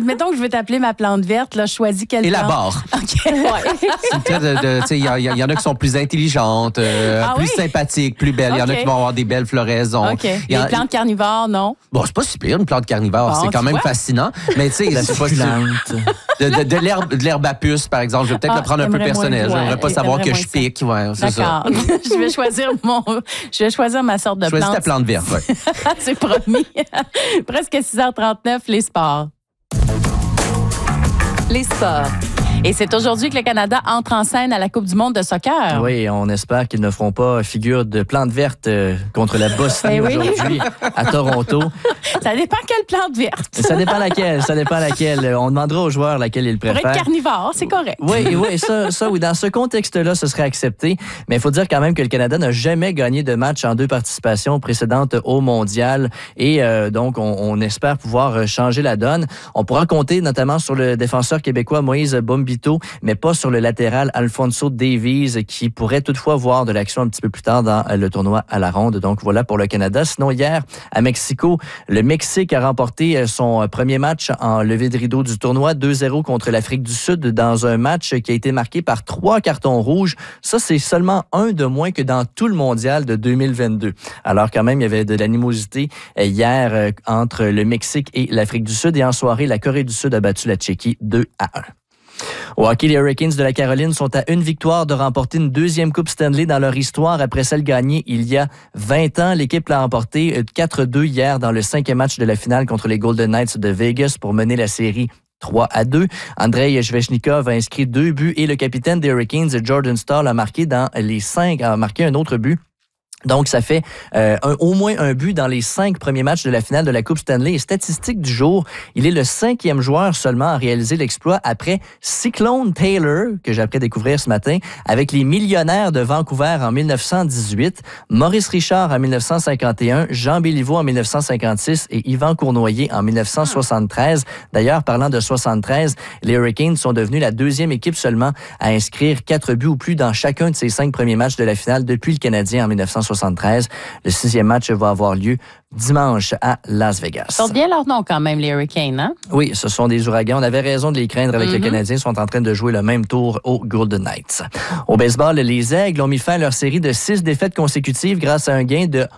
Admettons que je veux t'appeler ma plante verte, là, je choisis quelle plante. Élabore. OK. Ouais. Il y en a qui sont plus intelligentes, plus sympathiques, plus belles. Il y en a qui vont avoir des belles floraisons. OK. Les plantes carnivores, non? Bon, c'est pas si pire, une plante carnivore. Bon, c'est quand même fascinant. Mais tu sais, c'est pas de l'herbe à puce, par exemple. Je vais peut-être le prendre un peu personnel. J'aimerais pas savoir que je pique. Ouais, c'est ça. je vais choisir ma sorte de plante. Choisis ta plante verte, ouais. C'est promis. Presque 6h39, les sports. Les sports. Et c'est aujourd'hui que le Canada entre en scène à la Coupe du monde de soccer. Oui, on espère qu'ils ne feront pas figure de plante verte contre la Bosnie aujourd'hui à Toronto. Ça dépend quelle plante verte. Ça dépend laquelle. On demandera aux joueurs laquelle ils préfèrent. Pour être carnivore, c'est correct. Oui, ça, oui. Dans ce contexte-là, ce serait accepté. Mais il faut dire quand même que le Canada n'a jamais gagné de match en 2 participations précédentes au Mondial. Et donc, on espère pouvoir changer la donne. On pourra compter notamment sur le défenseur québécois Moïse Bombito, mais pas sur le latéral Alphonso Davies, qui pourrait toutefois voir de l'action un petit peu plus tard dans le tournoi à la ronde. Donc voilà pour le Canada. Sinon, hier, à Mexico, le Mexique a remporté son premier match en levée de rideau du tournoi, 2-0 contre l'Afrique du Sud, dans un match qui a été marqué par 3 cartons rouges. Ça, c'est seulement un de moins que dans tout le mondial de 2022. Alors quand même, il y avait de l'animosité hier entre le Mexique et l'Afrique du Sud. Et en soirée, la Corée du Sud a battu la Tchéquie 2-1. Au hockey, les Hurricanes de la Caroline sont à une victoire de remporter une 2e Coupe Stanley dans leur histoire après celle gagnée il y a 20 ans. L'équipe l'a remporté 4-2 hier dans le 5e match de la finale contre les Golden Knights de Vegas pour mener la série 3-2. Andrei Svechnikov a inscrit 2 buts et le capitaine des Hurricanes, Jordan Staal, a marqué un autre but. Donc, ça fait au moins un but dans les 5 premiers matchs de la finale de la Coupe Stanley. Et statistique du jour, il est le 5e joueur seulement à réaliser l'exploit après Cyclone Taylor, que j'ai appris à découvrir ce matin, avec les Millionnaires de Vancouver en 1918, Maurice Richard en 1951, Jean Béliveau en 1956 et Yvan Cournoyer en 1973. D'ailleurs, parlant de 73, les Hurricanes sont devenus la 2e équipe seulement à inscrire 4 buts ou plus dans chacun de ces 5 premiers matchs de la finale depuis le Canadien en 1973. Le 6e match va avoir lieu dimanche à Las Vegas. Ils portent bien leur nom quand même, les Hurricanes, hein? Oui, ce sont des ouragans. On avait raison de les craindre avec le Canadien. Ils sont en train de jouer le même tour aux Golden Knights. Au baseball, les Aigles ont mis fin à leur série de 6 défaites consécutives grâce à un gain de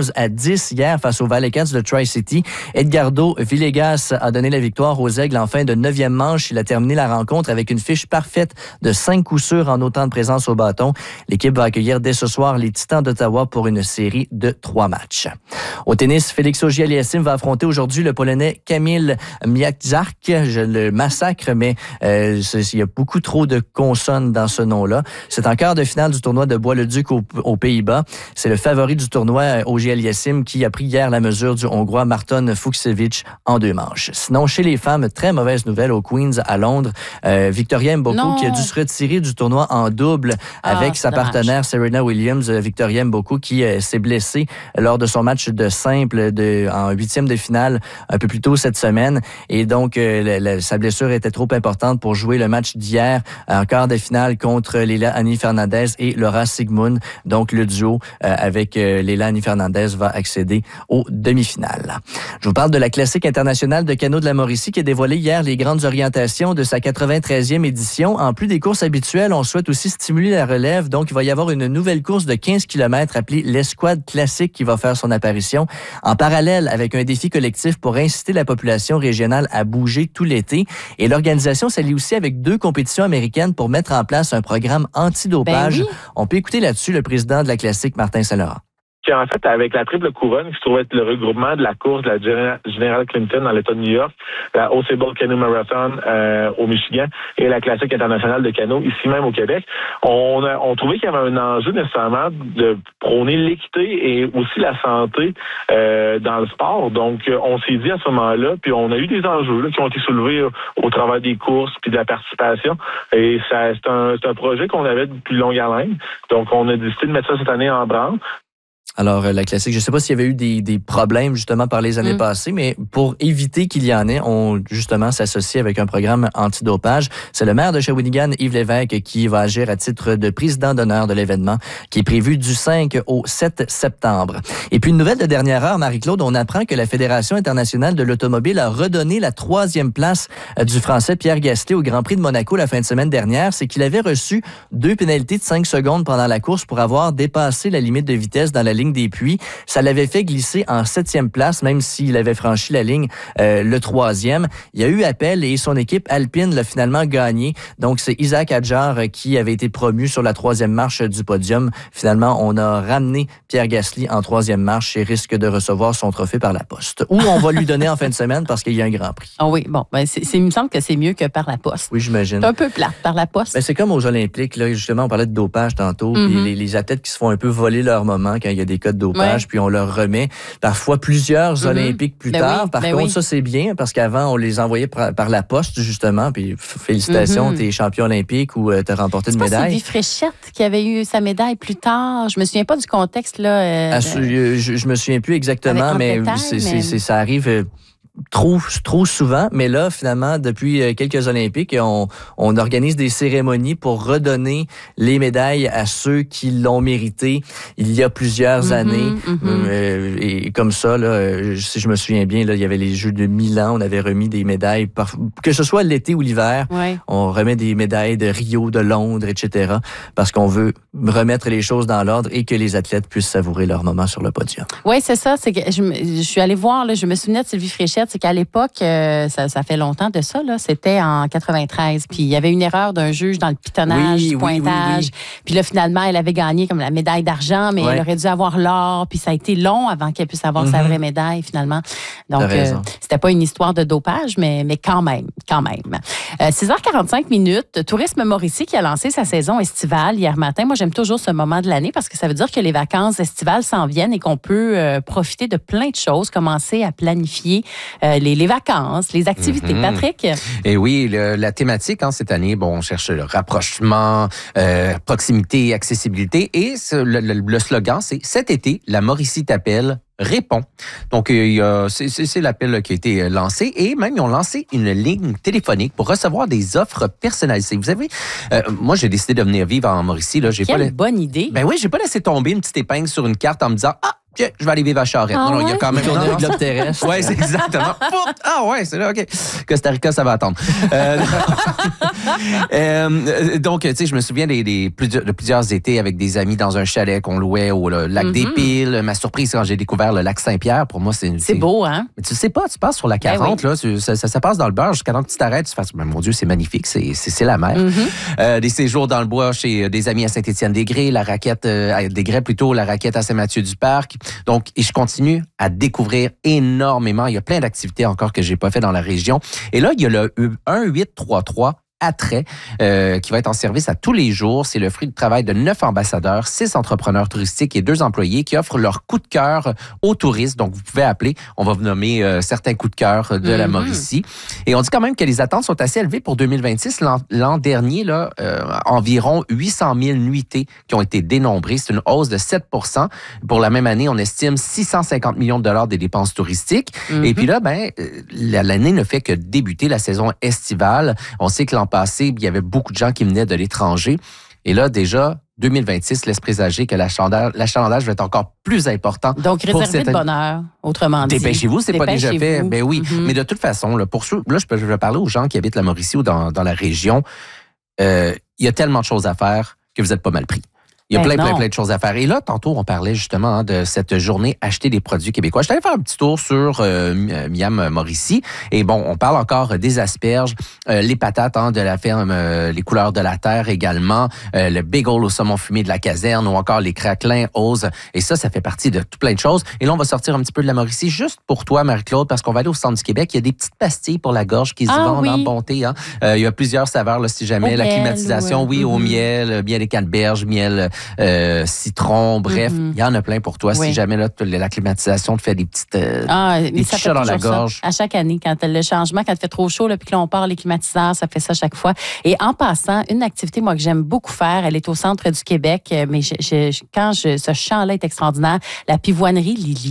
11-10 hier face aux Valley Cats de Tri-City. Edgardo Villegas a donné la victoire aux Aigles en fin de 9e manche. Il a terminé la rencontre avec une fiche parfaite de 5 coups sûrs en autant de présence au bâton. L'équipe va accueillir dès ce soir les Titans d'Ottawa pour une série de 3 matchs. Au tennis, Félix Auger-Aliassime va affronter aujourd'hui le Polonais Kamil Miachak. Je le massacre, mais il y a beaucoup trop de consonnes dans ce nom-là. C'est en quart de finale du tournoi de Bois-le-Duc aux Pays-Bas. C'est le favori du tournoi, Auger-Aliassime, qui a pris hier la mesure du Hongrois Marton Fucsovics en 2 manches. Sinon, chez les femmes, très mauvaise nouvelle au Queen's à Londres. Victoria Mboko qui a dû se retirer du tournoi en double avec sa partenaire Serena Williams. Victoria Mboko qui s'est blessée lors de son match de simple en 8e de finale un peu plus tôt cette semaine. Et donc, sa blessure était trop importante pour jouer le match d'hier en quart de finale contre Leila Annie Fernandez et Laura Sigmund. Donc, le duo avec Leila Annie Fernandez va accéder aux demi-finales. Je vous parle de la classique internationale de canot de la Mauricie qui a dévoilé hier les grandes orientations de sa 93e édition. En plus des courses habituelles, on souhaite aussi stimuler la relève. Donc, il va y avoir une nouvelle course de 15 km appelée l'Escouade Classique qui va faire son apparition en parallèle avec un défi collectif pour inciter la population régionale à bouger tout l'été. Et l'organisation s'allie aussi avec 2 compétitions américaines pour mettre en place un programme anti-dopage. On peut écouter là-dessus le président de la Classique, Martin Saint-Laurent. En fait, avec la triple couronne, qui se trouve être le regroupement de la course de la General Clinton dans l'État de New York, la Ausable Canoe Marathon au Michigan et la classique internationale de canot ici même au Québec, on trouvait qu'il y avait un enjeu nécessairement de prôner l'équité et aussi la santé dans le sport. Donc, on s'est dit à ce moment-là, puis on a eu des enjeux là, qui ont été soulevés au travers des courses puis de la participation. Et ça, c'est un projet qu'on avait depuis longue haleine. Donc, on a décidé de mettre ça cette année en branle. Alors, la classique, je ne sais pas s'il y avait eu des problèmes justement par les années passées, mais pour éviter qu'il y en ait, on justement s'associe avec un programme antidopage. C'est le maire de Shawinigan, Yves Lévesque, qui va agir à titre de président d'honneur de l'événement qui est prévu du 5 au 7 septembre. Et puis, une nouvelle de dernière heure, Marie-Claude, on apprend que la Fédération internationale de l'automobile a redonné la 3e place du Français Pierre Gasly au Grand Prix de Monaco la fin de semaine dernière. C'est qu'il avait reçu 2 pénalités de 5 secondes pendant la course pour avoir dépassé la limite de vitesse dans la ligne des puits. Ça l'avait fait glisser en 7e place, même s'il avait franchi la ligne le 3e. Il y a eu appel et son équipe Alpine l'a finalement gagné. Donc, c'est Isaac Hadjar qui avait été promu sur la 3e marche du podium. Finalement, on a ramené Pierre Gasly en 3e marche et risque de recevoir son trophée par la poste. Ou on va lui donner en fin de semaine parce qu'il y a un Grand Prix. Ah oui, bon, il me semble que c'est mieux que par la poste. Oui, j'imagine. C'est un peu plate par la poste. C'est comme aux Olympiques, là, justement, on parlait de dopage tantôt, puis les athlètes qui se font un peu voler leur moment quand il y a des cas de dopage, puis on leur remet parfois plusieurs Olympiques plus tard. Par contre, ça, c'est bien, parce qu'avant, on les envoyait par la poste, justement, puis félicitations, t'es champion olympique ou t'as remporté une médaille. C'est Sylvie Fréchette qui avait eu sa médaille plus tard. Je me souviens pas du contexte, là. Je me souviens plus exactement, mais ça arrive trop souvent, mais là, finalement, depuis quelques Olympiques, on organise des cérémonies pour redonner les médailles à ceux qui l'ont mérité il y a plusieurs années. Et comme ça, là, si je me souviens bien, là, il y avait les Jeux de Milan, on avait remis des médailles, que ce soit l'été ou l'hiver, on remet des médailles de Rio, de Londres, etc., parce qu'on veut remettre les choses dans l'ordre et que les athlètes puissent savourer leur moment sur le podium. Oui, c'est ça. C'est que je suis allée voir, là, je me souvenais de Sylvie Fréchette, c'est qu'à l'époque, ça fait longtemps de ça, là, c'était en 93, puis il y avait une erreur d'un juge dans le pitonnage, du pointage, puis là, finalement, elle avait gagné comme la médaille d'argent, mais elle aurait dû avoir l'or, puis ça a été long avant qu'elle puisse avoir sa vraie médaille, finalement. Donc, c'était pas une histoire de dopage, mais quand même. 6h45 minutes, Tourisme Mauricie qui a lancé sa saison estivale hier matin. Moi, j'aime toujours ce moment de l'année parce que ça veut dire que les vacances estivales s'en viennent et qu'on peut profiter de plein de choses, commencer à planifier les vacances, les activités. Patrick? Et oui, la thématique cette année, on cherche le rapprochement, proximité, accessibilité. Et le slogan, c'est « Cet été, la Mauricie t'appelle ». Réponds. Donc, c'est l'appel qui a été lancé et même ils ont lancé une ligne téléphonique pour recevoir des offres personnalisées. Vous savez, moi, j'ai décidé de venir vivre en Mauricie. Là, Quelle bonne idée. Ben oui, j'ai pas laissé tomber une petite épingle sur une carte en me disant « Ah, je vais aller vivre à Charette. » Non, il y a quand même un globe terrestre. Oui, c'est exactement. Ah ouais, c'est là, OK. Costa Rica, ça va attendre. Donc, tu sais, je me souviens de plusieurs étés avec des amis dans un chalet qu'on louait au lac des Piles. Ma surprise, quand j'ai découvert le lac Saint-Pierre, pour moi, c'est beau, hein? Mais tu sais pas, tu passes sur la 40, là, ça passe dans le beurre jusqu'à temps que tu t'arrêtes, tu fais, mon Dieu, c'est magnifique, c'est la mer. Des séjours dans le bois chez des amis à Saint-Étienne-des-Grès, la raquette à Saint-Mathieu-du-Parc. Donc, et je continue à découvrir énormément. Il y a plein d'activités encore que j'ai pas fait dans la région. Et là, il y a le 1833 Attrait, qui va être en service à tous les jours. C'est le fruit du travail de 9 ambassadeurs, 6 entrepreneurs touristiques et 2 employés qui offrent leur coup de cœur aux touristes. Donc, vous pouvez appeler. On va vous nommer certains coups de cœur de la Mauricie. Et on dit quand même que les attentes sont assez élevées pour 2026. L'an dernier, là, environ 800 000 nuitées qui ont été dénombrées. C'est une hausse de 7 %. Pour la même année, on estime 650 millions de dollars des dépenses touristiques. Et puis là, l'année ne fait que débuter la saison estivale. On sait que l'an passé, il y avait beaucoup de gens qui venaient de l'étranger. Et là, déjà, 2026 laisse présager que l'achalandage va être encore plus important. Donc, réservez de bonheur, autrement dit. Dépêchez-vous, c'est pas déjà fait. Ben oui, mais de toute façon, là, je vais parler aux gens qui habitent la Mauricie ou dans la région. Il y a tellement de choses à faire que vous êtes pas mal pris. Il y a plein de choses à faire. Et là, tantôt, on parlait justement de cette journée Acheter des produits québécois. Je suis allé faire un petit tour sur Miam Mauricie. Et bon, on parle encore des asperges, les patates de la ferme, les couleurs de la terre également, le bagel au saumon fumé de la caserne ou encore les craquelins Ose. Et ça fait partie de tout plein de choses. Et là, on va sortir un petit peu de la Mauricie juste pour toi, Marie-Claude, parce qu'on va aller au centre du Québec. Il y a des petites pastilles pour la gorge qui se vendent en bonté. Il y a plusieurs saveurs, là, si jamais. La climatisation, au miel et canneberge, miel citron, bref, il y en a plein pour toi. Si jamais là, la climatisation te fait des petites chats dans la gorge. À chaque année, quand le changement, quand il fait trop chaud, puis que là, on part les climatiseurs, ça fait ça chaque fois. Et en passant, une activité, moi, que j'aime beaucoup faire, elle est au centre du Québec, mais ce champ-là est extraordinaire, la pivoinerie Lily.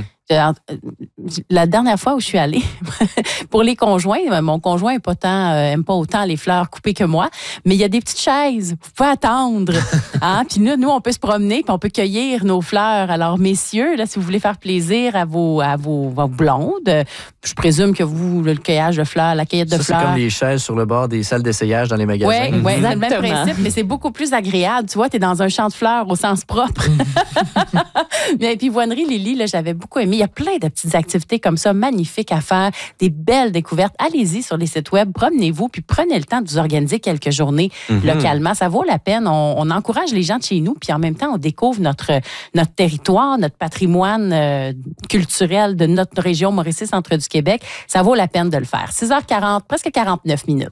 La dernière fois où je suis allée, pour les conjoints, mon conjoint aime pas autant les fleurs coupées que moi, mais il y a des petites chaises, vous pouvez attendre. Hein? Puis là, nous, on peut se promener, puis on peut cueillir nos fleurs. Alors, messieurs, là, si vous voulez faire plaisir à vos blondes, je présume que vous, le cueillage de fleurs, la cueillette de fleurs... C'est comme les chaises sur le bord des salles d'essayage dans les magasins. Oui, c'est le même principe, mais c'est beaucoup plus agréable. Tu vois, tu es dans un champ de fleurs au sens propre. Mais puis, Pivoinerie Lily, là, j'avais beaucoup aimé. Il y a plein de petites activités comme ça, magnifiques à faire, des belles découvertes. Allez-y sur les sites web, promenez-vous, puis prenez le temps de vous organiser quelques journées localement. Ça vaut la peine. On encourage les gens de chez nous, puis en même temps, on découvre notre territoire, notre patrimoine culturel de notre région Mauricie-Centre du Québec. Ça vaut la peine de le faire. 6h40, presque 49 minutes.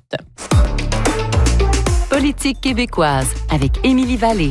Politique québécoise avec Émilie Vallée.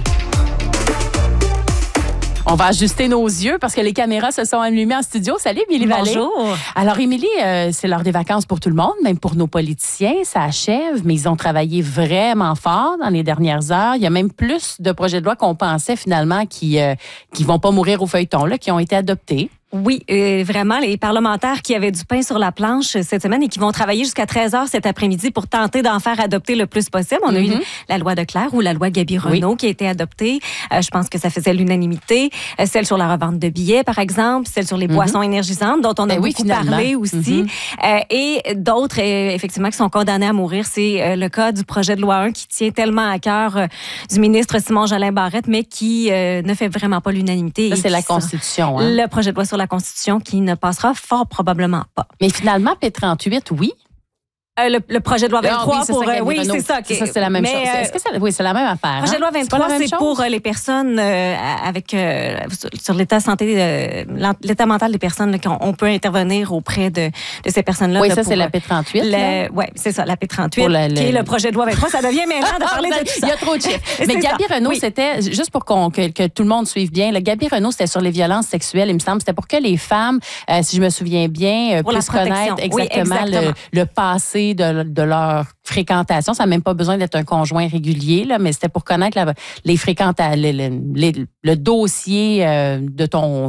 On va ajuster nos yeux parce que les caméras se sont allumées en studio. Salut, Émilie Vallée. Bonjour. Alors, Émilie, c'est l'heure des vacances pour tout le monde, même pour nos politiciens. Ça achève, mais ils ont travaillé vraiment fort dans les dernières heures. Il y a même plus de projets de loi qu'on pensait finalement qui vont pas mourir au feuilleton, là, qui ont été adoptés. Oui, vraiment, les parlementaires qui avaient du pain sur la planche cette semaine et qui vont travailler jusqu'à 13h cet après-midi pour tenter d'en faire adopter le plus possible. On a eu la loi de Claire ou la loi Gabi-Renault qui a été adoptée. Je pense que ça faisait l'unanimité. Celle sur la revente de billets, par exemple. Celle sur les boissons énergisantes, dont on a beaucoup parlé aussi. Et d'autres, effectivement, qui sont condamnés à mourir. C'est le cas du projet de loi 1 qui tient tellement à cœur du ministre Simon-Jolin Barrette, mais qui ne fait vraiment pas l'unanimité. Ça, c'est la Constitution. Hein? Le projet de loi sur la Constitution qui ne passera fort probablement pas. Mais finalement, P38, oui. Le projet de loi 23 oui, c'est ça. Ça, c'est la même chose. Est-ce que c'est la même affaire? Le projet de loi 23, c'est pour les personnes sur l'état santé, l'état mental des personnes, qu'on peut intervenir auprès de ces personnes-là. Oui, ça, c'est la P38. Oui, c'est ça, la P38, qui est le projet de loi 23. Ça devient maintenant de parler de tout ça. Il y a trop de chiffres. Mais Gabi-Renault, c'était, juste pour que tout le monde suive bien, le Gabi-Renault, c'était sur les violences sexuelles, il me semble. C'était pour que les femmes, si je me souviens bien, puissent connaître exactement le passé de leur fréquentation. Ça n'a même pas besoin d'être un conjoint régulier, là, mais c'était pour connaître le dossier de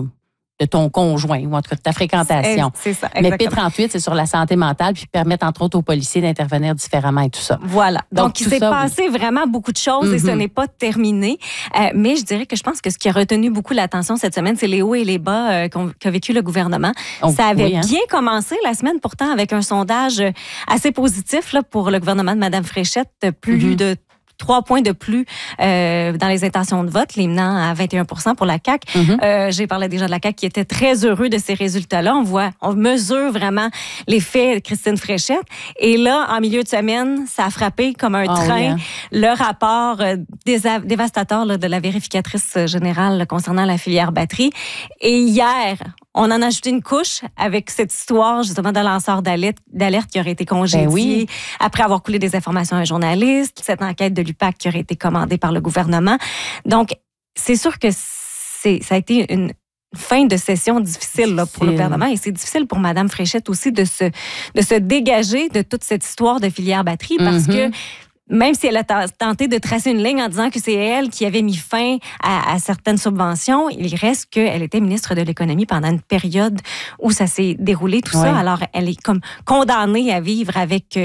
ton conjoint, ou en tout cas de ta fréquentation. C'est ça, exactement. Mais P38, c'est sur la santé mentale, puis permettre entre autres aux policiers d'intervenir différemment et tout ça. Voilà. Donc il s'est passé vraiment beaucoup de choses et ce n'est pas terminé. Mais je dirais que je pense que ce qui a retenu beaucoup l'attention cette semaine, c'est les hauts et les bas qu'a vécu le gouvernement. Ça avait bien commencé la semaine, pourtant, avec un sondage assez positif là, pour le gouvernement de Mme Fréchette, plus de 3 points de plus dans les intentions de vote, les menant à 21% pour la CAQ. J'ai parlé déjà de la CAQ qui était très heureux de ces résultats-là. On mesure vraiment l'effet de Christine Fréchette. Et là, en milieu de semaine, ça a frappé comme un train le rapport dévastateur là, de la vérificatrice générale concernant la filière batterie. Et hier, on en a ajouté une couche avec cette histoire, justement, de lanceur d'alerte qui aurait été congédié après avoir coulé des informations à un journaliste, cette enquête de l'UPAC qui aurait été commandée par le gouvernement. Donc, c'est sûr que ça a été une fin de session difficile là, pour le gouvernement et c'est difficile pour Mme Fréchette aussi de se dégager de toute cette histoire de filière batterie parce que même si elle a tenté de tracer une ligne en disant que c'est elle qui avait mis fin à certaines subventions, il reste qu'elle était ministre de l'Économie pendant une période où ça s'est déroulé, tout ça. Alors, elle est comme condamnée à vivre avec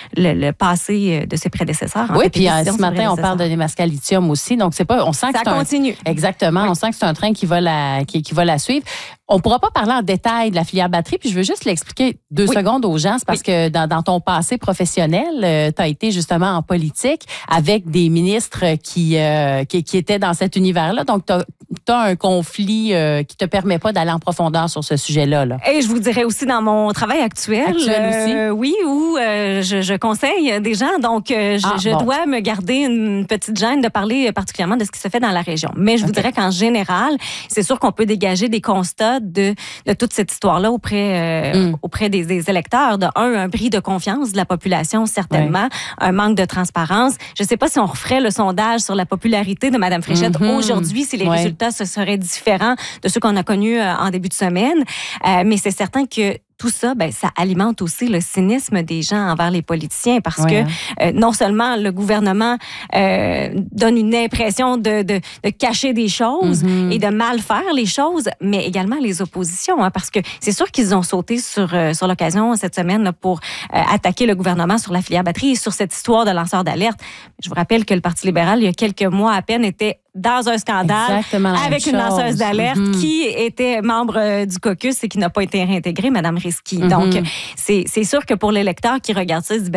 le passé de ses prédécesseurs. Oui, puis ce matin, on parle de démascal lithium aussi. Donc, c'est pas, on sent que ça continue. Exactement. On sent que c'est un train qui va la suivre. On ne pourra pas parler en détail de la filière batterie, puis je veux juste l'expliquer 2 secondes aux gens. C'est parce que dans ton passé professionnel, tu as été justement en politique avec des ministres qui étaient dans cet univers-là. Donc, tu as un conflit qui te permet pas d'aller en profondeur sur ce sujet-là. Là. Et je vous dirais aussi dans mon travail actuel aussi. Oui, où je conseille des gens. Donc, je dois me garder une petite gêne de parler particulièrement de ce qui se fait dans la région. Mais je vous dirais qu'en général, c'est sûr qu'on peut dégager des constats de toute cette histoire-là auprès des électeurs. Un bris de confiance de la population, certainement. Un manque de transparence transparence. Je ne sais pas si on referait le sondage sur la popularité de Mme Fréchette aujourd'hui, si les résultats seraient différents de ceux qu'on a connus en début de semaine. Mais c'est certain que tout ça, ça alimente aussi le cynisme des gens envers les politiciens parce que non seulement le gouvernement donne une impression de cacher des choses et de mal faire les choses, mais également les oppositions, parce que c'est sûr qu'ils ont sauté sur l'occasion cette semaine là, pour attaquer le gouvernement sur la filière batterie et sur cette histoire de lanceur d'alerte. Je vous rappelle que le Parti libéral, il y a quelques mois à peine, était dans un scandale avec une lanceuse d'alerte qui était membre du caucus et qui n'a pas été réintégrée, Mme Risky. Donc, c'est sûr que pour l'électeur qui regarde ça, il se dit,